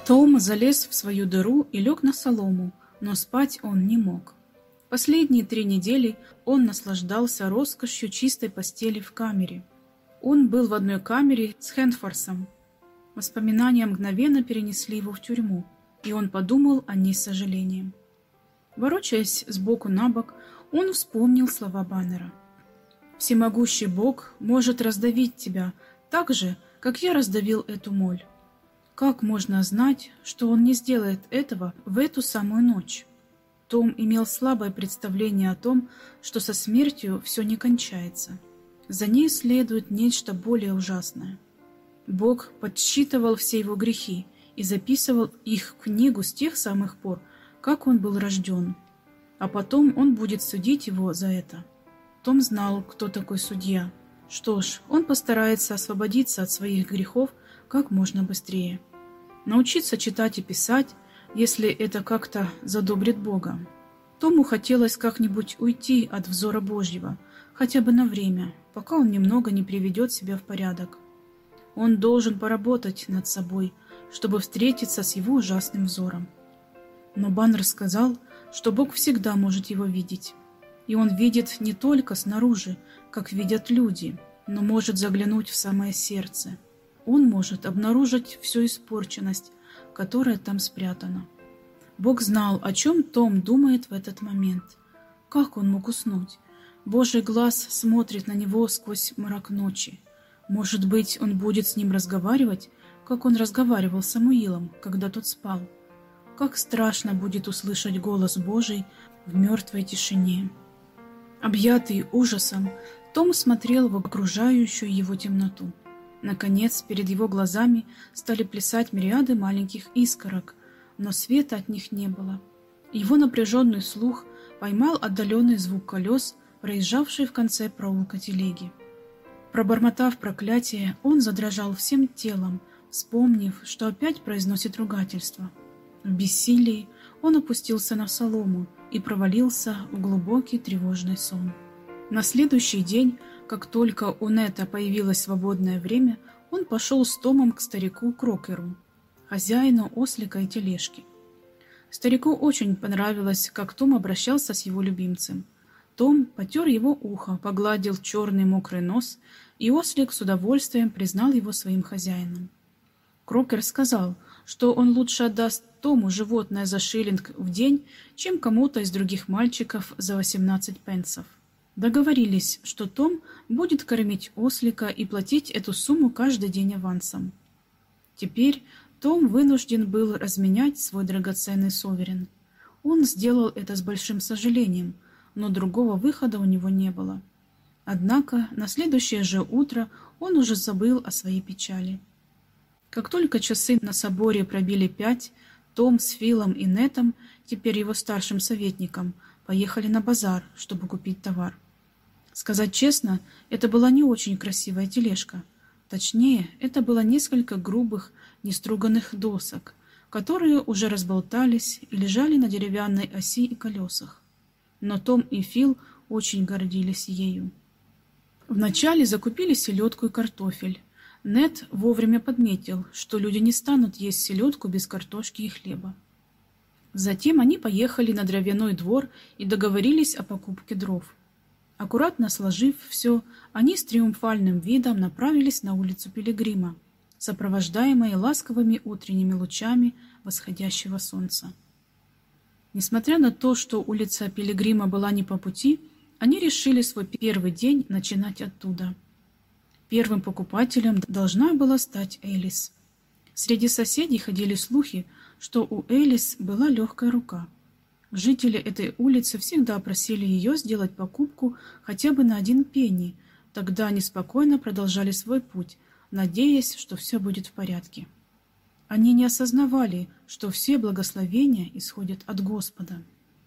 Том залез в свою дыру и лег на солому, но спать он не мог. Последние 3 недели он наслаждался роскошью чистой постели в камере. Он был в одной камере с Хендфорсом. Воспоминания мгновенно перенесли его в тюрьму, и он подумал о ней с сожалением. Ворочаясь сбоку на бок, он вспомнил слова Баннера. «Всемогущий Бог может раздавить тебя так же, как я раздавил эту моль. Как можно знать, что он не сделает этого в эту самую ночь?» Том имел слабое представление о том, что со смертью все не кончается. За ней следует нечто более ужасное. Бог подсчитывал все его грехи и записывал их в книгу с тех самых пор, как он был рожден. А потом он будет судить его за это. Том знал, кто такой судья. Что ж, он постарается освободиться от своих грехов как можно быстрее. Научиться читать и писать, если это как-то задобрит Бога. Тому хотелось как-нибудь уйти от взора Божьего, хотя бы на время, пока он немного не приведет себя в порядок. Он должен поработать над собой, чтобы встретиться с его ужасным взором. Но Баннер сказал, что Бог всегда может его видеть. И он видит не только снаружи, как видят люди, но может заглянуть в самое сердце. Он может обнаружить всю испорченность, которая там спрятана. Бог знал, о чем Том думает в этот момент. Как он мог уснуть? Божий глаз смотрит на него сквозь мрак ночи. Может быть, он будет с ним разговаривать, как он разговаривал с Самуилом, когда тот спал. Как страшно будет услышать голос Божий в мертвой тишине. Объятый ужасом, Том смотрел в окружающую его темноту. Наконец, перед его глазами стали плясать мириады маленьких искорок, но света от них не было. Его напряженный слух поймал отдаленный звук колес, проезжавший в конце проулка телеги. Пробормотав проклятие, он задрожал всем телом, вспомнив, что опять произносит ругательство. В бессилии он опустился на солому и провалился в глубокий тревожный сон. На следующий день, как только у Нета появилось свободное время, он пошел с Томом к старику Крокеру, хозяину ослика и тележки. Старику очень понравилось, как Том обращался с его любимцем. Том потер его ухо, погладил черный мокрый нос, и ослик с удовольствием признал его своим хозяином. Крокер сказал, что он лучше отдаст Тому животное за шиллинг в день, чем кому-то из других мальчиков за 18 пенсов. Договорились, что Том будет кормить ослика и платить эту сумму каждый день авансом. Теперь Том вынужден был разменять свой драгоценный соверен. Он сделал это с большим сожалением, но другого выхода у него не было. Однако на следующее же утро он уже забыл о своей печали. Как только часы на соборе пробили 5, Том с Филом и Нетом, теперь его старшим советником, поехали на базар, чтобы купить товар. Сказать честно, это была не очень красивая тележка. Точнее, это было несколько грубых, неструганных досок, которые уже разболтались и лежали на деревянной оси и колесах. Но Том и Фил очень гордились ею. Вначале закупили селедку и картофель. Нет вовремя подметил, что люди не станут есть селедку без картошки и хлеба. Затем они поехали на дровяной двор и договорились о покупке дров. Аккуратно сложив все, они с триумфальным видом направились на улицу Пилигрима, сопровождаемые ласковыми утренними лучами восходящего солнца. Несмотря на то, что улица Пилигрима была не по пути, они решили свой первый день начинать оттуда. Первым покупателем должна была стать Элис. Среди соседей ходили слухи, что у Элис была легкая рука. Жители этой улицы всегда просили ее сделать покупку хотя бы на 1 пенни, тогда они спокойно продолжали свой путь, надеясь, что все будет в порядке. Они не осознавали, что все благословения исходят от Господа.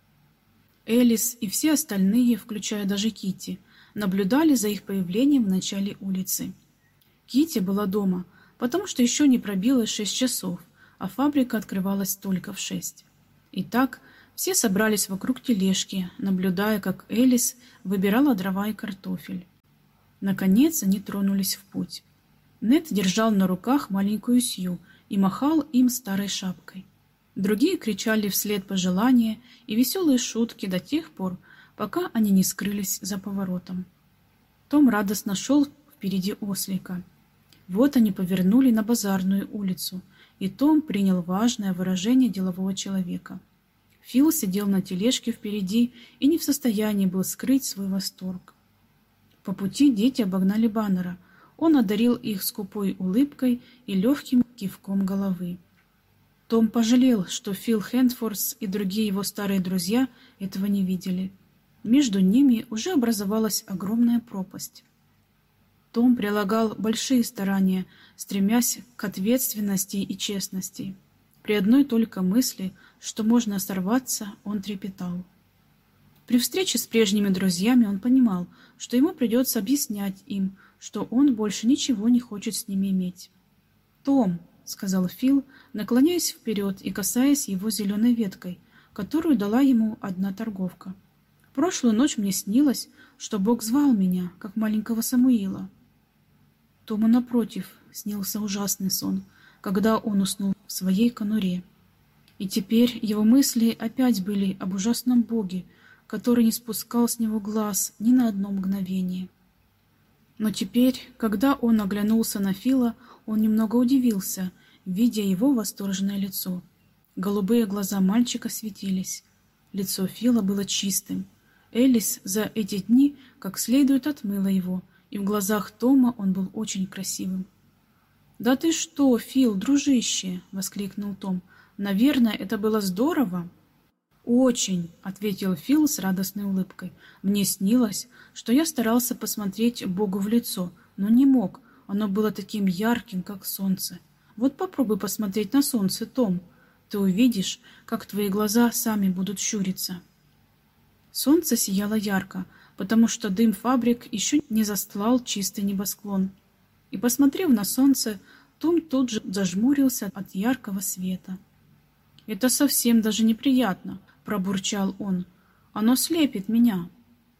Элис и все остальные, включая даже Китти, наблюдали за их появлением в начале улицы. Китти была дома, потому что еще не пробило 6 часов, а фабрика открывалась только в 6. Итак, все собрались вокруг тележки, наблюдая, как Элис выбирала дрова и картофель. Наконец они тронулись в путь. Нет держал на руках маленькую Сью и махал им старой шапкой. Другие кричали вслед пожелания и веселые шутки до тех пор, пока они не скрылись за поворотом. Том радостно шел впереди ослика. Вот они повернули на базарную улицу, и Том принял важное выражение делового человека. Фил сидел на тележке впереди и не в состоянии был скрыть свой восторг. По пути дети обогнали Баннера. Он одарил их скупой улыбкой и легким кивком головы. Том пожалел, что Фил Хэндфорс и другие его старые друзья этого не видели. Между ними уже образовалась огромная пропасть. Том прилагал большие старания, стремясь к ответственности и честности. При одной только мысли, что можно сорваться, он трепетал. При встрече с прежними друзьями он понимал, что ему придется объяснять им, что он больше ничего не хочет с ними иметь. «Том», — сказал Фил, наклоняясь вперед и касаясь его зеленой веткой, которую дала ему одна торговка. «В прошлую ночь мне снилось, что Бог звал меня, как маленького Самуила». Тому, напротив, снился ужасный сон, когда он уснул в своей конуре. И теперь его мысли опять были об ужасном Боге, который не спускал с него глаз ни на одно мгновение. Но теперь, когда он оглянулся на Фила, он немного удивился, видя его восторженное лицо. Голубые глаза мальчика светились. Лицо Фила было чистым. Элис за эти дни как следует отмыла его, и в глазах Тома он был очень красивым. «Да ты что, Фил, дружище!» — воскликнул Том. «Наверное, это было здорово?» «Очень!» — ответил Фил с радостной улыбкой. «Мне снилось, что я старался посмотреть Богу в лицо, но не мог. Оно было таким ярким, как солнце. Вот попробуй посмотреть на солнце, Том. Ты увидишь, как твои глаза сами будут щуриться». Солнце сияло ярко, потому что дым фабрик еще не застлал чистый небосклон. И, посмотрев на солнце, Том тут же зажмурился от яркого света. «Это совсем даже неприятно», — пробурчал он. «Оно слепит меня».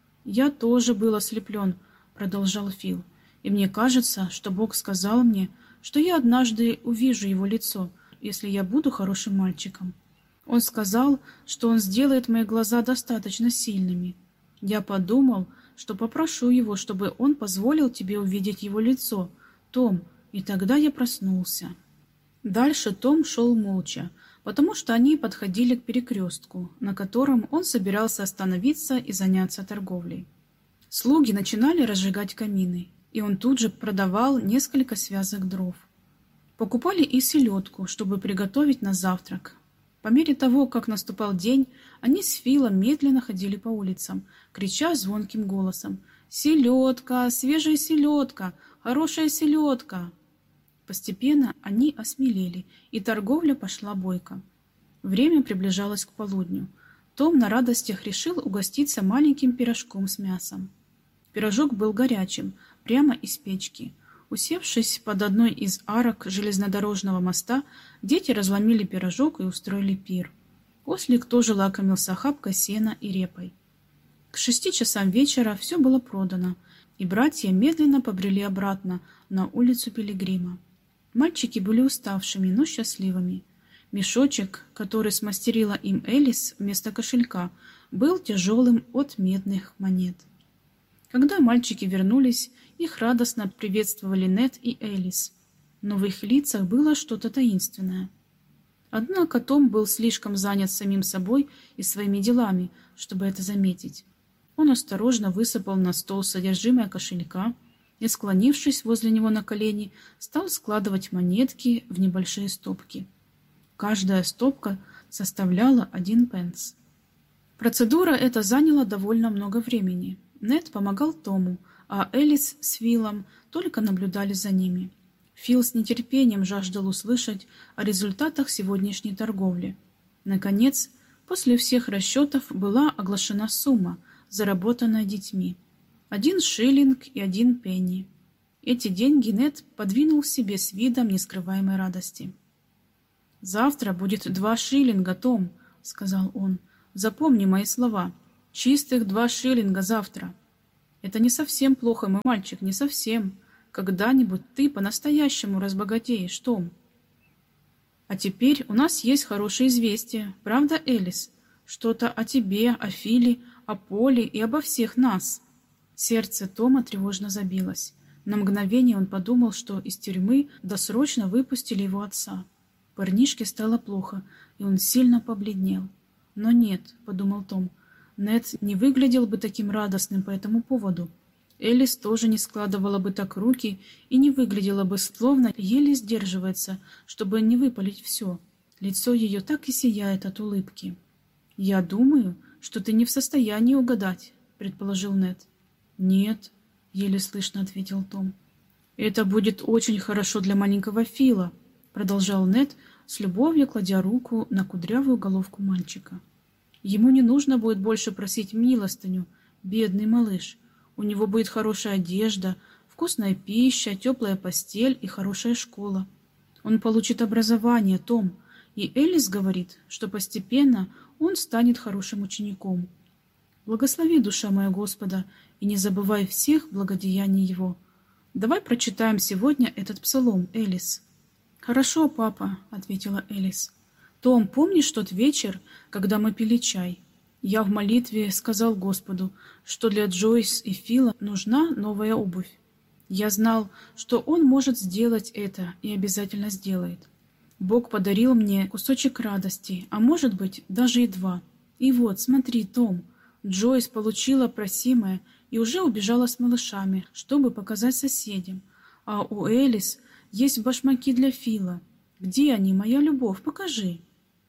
«Я тоже был ослеплен», — продолжал Фил. «И мне кажется, что Бог сказал мне, что я однажды увижу его лицо, если я буду хорошим мальчиком. Он сказал, что он сделает мои глаза достаточно сильными. Я подумал, что попрошу его, чтобы он позволил тебе увидеть его лицо, Том, и тогда я проснулся». Дальше Том шел молча, потому что они подходили к перекрестку, на котором он собирался остановиться и заняться торговлей. Слуги начинали разжигать камины, и он тут же продавал несколько связок дров. Покупали и селедку, чтобы приготовить на завтрак. По мере того, как наступал день, они с Филом медленно ходили по улицам, крича звонким голосом: «Селедка! Свежая селедка! Хорошая селедка!» Постепенно они осмелели, и торговля пошла бойко. Время приближалось к полудню. Том на радостях решил угоститься маленьким пирожком с мясом. Пирожок был горячим, прямо из печки. Усевшись под одной из арок железнодорожного моста, дети разломили пирожок и устроили пир. Ослик тоже лакомился охапкой сена и репой. К 6 часам вечера все было продано, и братья медленно побрели обратно на улицу Пилигрима. Мальчики были уставшими, но счастливыми. Мешочек, который смастерила им Элис вместо кошелька, был тяжелым от медных монет. Когда мальчики вернулись, их радостно приветствовали Нед и Элис, но в их лицах было что-то таинственное. Однако Том был слишком занят самим собой и своими делами, чтобы это заметить. Он осторожно высыпал на стол содержимое кошелька и, склонившись возле него на колени, стал складывать монетки в небольшие стопки. Каждая стопка составляла 1 пенс. Процедура эта заняла довольно много времени. Нед помогал Тому, а Элис с Филом только наблюдали за ними. Фил с нетерпением жаждал услышать о результатах сегодняшней торговли. Наконец, после всех расчетов была оглашена сумма, заработанная детьми. 1 шиллинг и 1 пенни. Эти деньги Нед подвинул себе с видом нескрываемой радости. «Завтра будет 2 шиллинга, Том», — сказал он. «Запомни мои слова. Чистых 2 шиллинга завтра. Это не совсем плохо, мой мальчик, не совсем. Когда-нибудь ты по-настоящему разбогатеешь, Том». А теперь у нас есть хорошее известие, правда, Элис? Что-то о тебе, о Филе, о Поле и обо всех нас». Сердце Тома тревожно забилось. На мгновение он подумал, что из тюрьмы досрочно выпустили его отца. Парнишке стало плохо, и он сильно побледнел. «Но нет», — подумал Том, — «Нед не выглядел бы таким радостным по этому поводу. Элис тоже не складывала бы так руки и не выглядела бы, словно еле сдерживается, чтобы не выпалить все. Лицо ее так и сияет от улыбки». «Я думаю, что ты не в состоянии угадать», — предположил Нед. «Нет», — еле слышно ответил Том. «Это будет очень хорошо для маленького Фила», — продолжал Нед, с любовью кладя руку на кудрявую головку мальчика. «Ему не нужно будет больше просить милостыню, бедный малыш. У него будет хорошая одежда, вкусная пища, теплая постель и хорошая школа. Он получит образование, Том, и Элис говорит, что постепенно он станет хорошим учеником. Благослови, душа моя Господа, и не забывай всех благодеяний Его. Давай прочитаем сегодня этот псалом, Элис». «Хорошо, папа», — ответила Элис. «Том, помнишь тот вечер, когда мы пили чай? Я в молитве сказал Господу, что для Джойс и Фила нужна новая обувь. Я знал, что Он может сделать это и обязательно сделает. Бог подарил мне кусочек радости, а может быть, даже и два. И вот, смотри, Том, Джойс получила просимое и уже убежала с малышами, чтобы показать соседям. А у Элис есть башмаки для Фила. Где они, моя любовь? Покажи».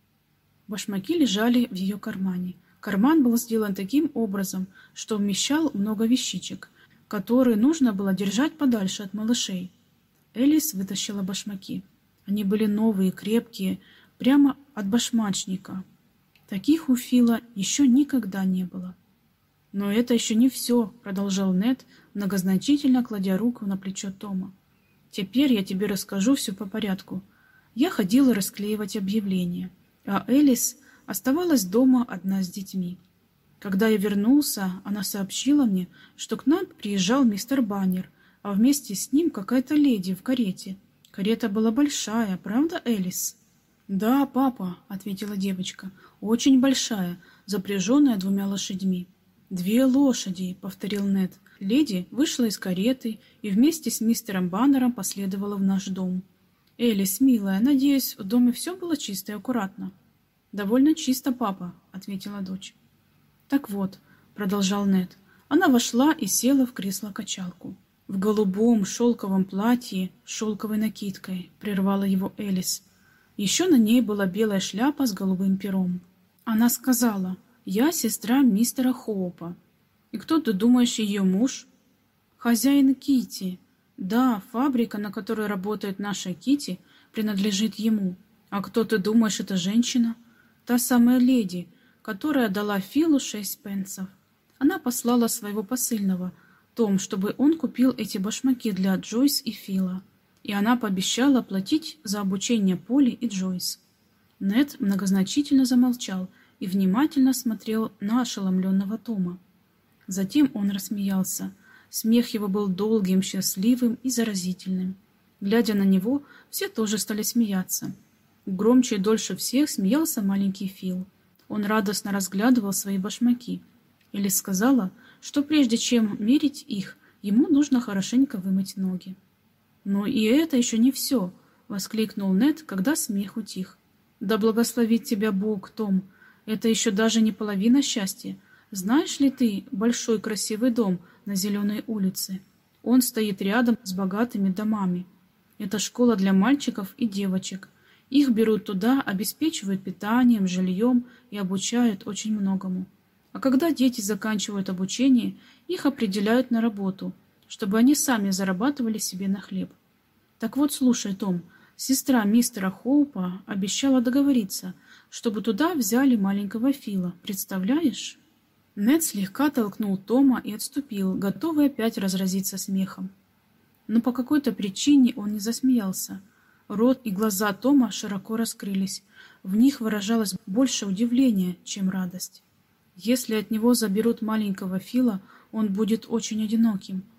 Башмаки лежали в ее кармане. Карман был сделан таким образом, что вмещал много вещичек, которые нужно было держать подальше от малышей. Элис вытащила башмаки. Они были новые, крепкие, прямо от башмачника. Таких у Фила еще никогда не было. «Но это еще не все», — продолжал Нед, многозначительно кладя руку на плечо Тома. «Теперь я тебе расскажу все по порядку. Я ходила расклеивать объявления, а Элис оставалась дома одна с детьми. Когда я вернулся, она сообщила мне, что к нам приезжал мистер Баннер, а вместе с ним какая-то леди в карете. Карета была большая, правда, Элис?» «Да, папа», — ответила девочка, — «очень большая, запряженная 2 лошадьми». «2 лошади», — повторил Нед. Леди вышла из кареты и вместе с мистером Баннером последовала в наш дом. «Элис, милая, надеюсь, в доме все было чисто и аккуратно?» «Довольно чисто, папа», — ответила дочь. «Так вот», — продолжал Нед, — она вошла и села в кресло-качалку. «В голубом шелковом платье с шелковой накидкой», — прервала его Элис. Еще на ней была белая шляпа с голубым пером. Она сказала: «Я сестра мистера Хоупа». «И кто, ты думаешь, ее муж?» «Хозяин Китти. Да, фабрика, на которой работает наша Китти, принадлежит ему. А кто, ты думаешь, эта женщина?» «Та самая леди, которая дала Филу 6 пенсов. Она послала своего посыльного, Том, чтобы он купил эти башмаки для Джойс и Фила. И она пообещала платить за обучение Поли и Джойс». Нед многозначительно замолчал и внимательно смотрел на ошеломленного Тома. Затем он рассмеялся. Смех его был долгим, счастливым и заразительным. Глядя на него, все тоже стали смеяться. Громче и дольше всех смеялся маленький Фил. Он радостно разглядывал свои башмаки. Элис сказала, что прежде чем мерить их, ему нужно хорошенько вымыть ноги. «Но и это еще не все!» — воскликнул Нед, когда смех утих. «Да благословит тебя Бог, Том! Это еще даже не половина счастья. Знаешь ли ты большой красивый дом на Зеленой улице? Он стоит рядом с богатыми домами. Это школа для мальчиков и девочек. Их берут туда, обеспечивают питанием, жильем и обучают очень многому. А когда дети заканчивают обучение, их определяют на работу, чтобы они сами зарабатывали себе на хлеб. Так вот, слушай, Том, сестра мистера Хоупа обещала договориться, чтобы туда взяли маленького Фила. Представляешь?» Нед слегка толкнул Тома и отступил, готовый опять разразиться смехом. Но по какой-то причине он не засмеялся. Рот и глаза Тома широко раскрылись. В них выражалось больше удивления, чем радость. Если от него заберут маленького Фила, он будет очень одиноким.